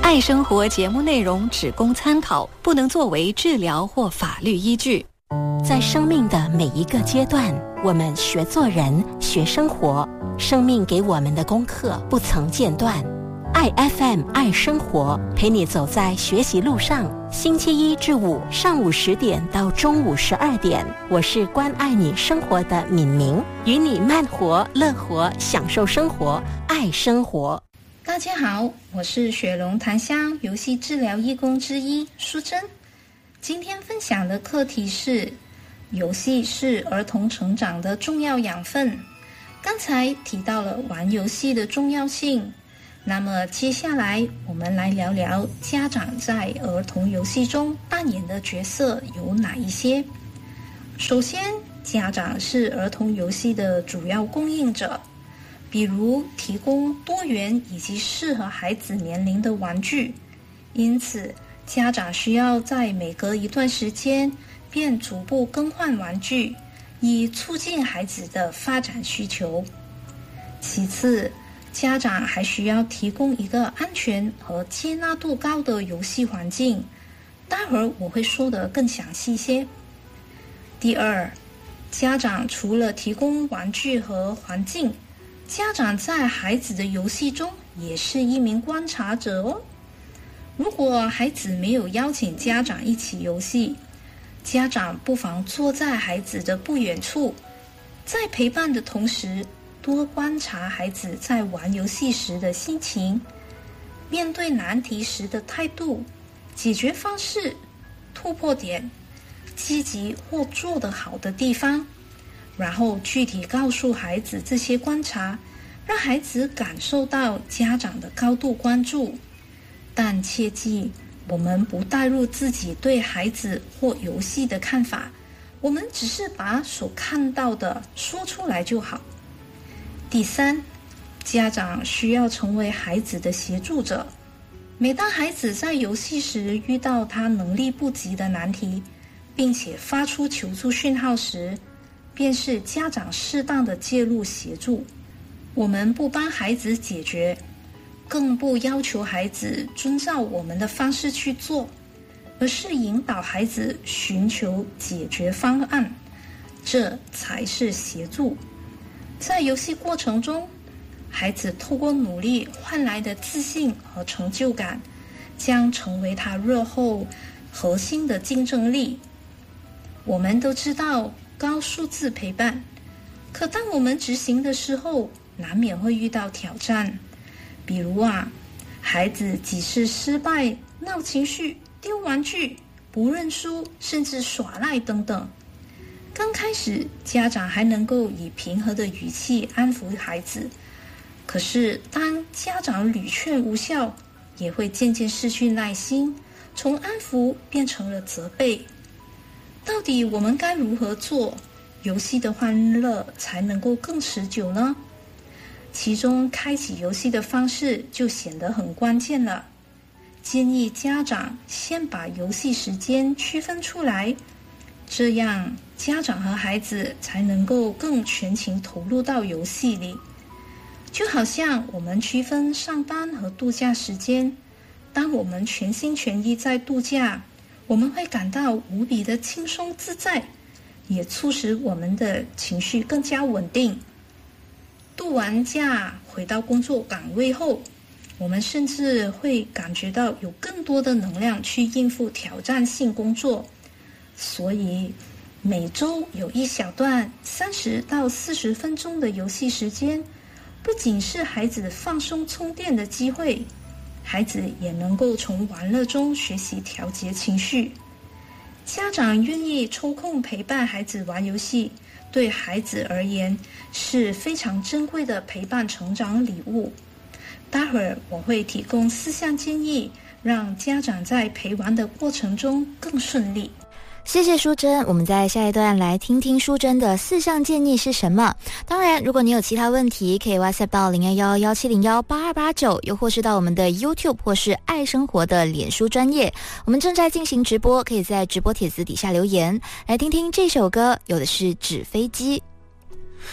爱生活节目内容只供参考，不能作为治疗或法律依据。 在生命的每一个阶段，我们学做人，学生活，生命给我们的功课不曾间断。爱 FM 爱生活，陪你走在学习路上。星期一至五上午10点到中午12点，我是关爱你生活的敏明，与你慢活、乐活，享受生活，爱生活。 大家好，我是雪龙檀香游戏治疗义工之一淑珍。今天分享的课题是游戏是儿童成长的重要养分。刚才提到了玩游戏的重要性，那么接下来我们来聊聊家长在儿童游戏中扮演的角色有哪一些。首先，家长是儿童游戏的主要供应者，比如提供多元以及适合孩子年龄的玩具，因此家长需要在每隔一段时间便逐步更换玩具，以促进孩子的发展需求。其次，家长还需要提供一个安全和接纳度高的游戏环境，待会儿我会说得更详细些。第二，家长除了提供玩具和环境，家长在孩子的游戏中也是一名观察者哦。如果孩子没有邀请家长一起游戏，家长不妨坐在孩子的不远处，在陪伴的同时，多观察孩子在玩游戏时的心情，面对难题时的态度、解决方式、突破点、积极或做得好的地方，然后具体告诉孩子这些观察，让孩子感受到家长的高度关注。但切记，我们不带入自己对孩子或游戏的看法，我们只是把所看到的说出来就好。第三，家长需要成为孩子的协助者。每当孩子在游戏时遇到他能力不及的难题，并且发出求助讯号时，便是家长适当的介入协助。我们不帮孩子解决，更不要求孩子遵照我们的方式去做，而是引导孩子寻求解决方案，这才是协助。在游戏过程中，孩子透过努力换来的自信和成就感，将成为他日后核心的竞争力。我们都知道高数字陪伴，可当我们执行的时候，难免会遇到挑战。比如孩子几次失败、闹情绪、丢玩具、不认输，甚至耍赖等等。刚开始，家长还能够以平和的语气安抚孩子，可是当家长屡劝无效，也会渐渐失去耐心，从安抚变成了责备。到底我们该如何做，游戏的欢乐才能够更持久呢？其中开启游戏的方式就显得很关键了。建议家长先把游戏时间区分出来，这样家长和孩子才能够更全情投入到游戏里。就好像我们区分上班和度假时间，当我们全心全意在度假，我们会感到无比的轻松自在，也促使我们的情绪更加稳定。度完假回到工作岗位后，我们甚至会感觉到有更多的能量去应付挑战性工作。所以每周有一小段30到40分钟的游戏时间，不仅是孩子放松充电的机会，孩子也能够从玩乐中学习调节情绪。家长愿意抽空陪伴孩子玩游戏，对孩子而言是非常珍贵的陪伴成长礼物。待会儿我会提供4项建议，让家长在陪玩的过程中更顺利。 谢谢淑珍，我们在下一段来听听淑珍的4项建议是什么。当然，如果你有其他问题，可以 WhatsApp 到011-1701-8289，又或是到我们的 YouTube 或是爱生活的脸书专页，我们正在进行直播，可以在直播帖子底下留言。来听听这首歌，有的是纸飞机。